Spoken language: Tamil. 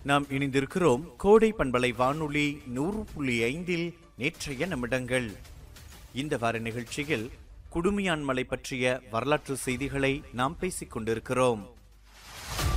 நாம் இணைந்திருக்கிறோம் கோடை பண்பலை வானொலி 100.5 நேற்றைய நிமிடங்கள். இந்த வார நிகழ்ச்சியில் குடுமியான் மலை பற்றிய வரலாற்று செய்திகளை நாம் பேசிக் கொண்டிருக்கிறோம்.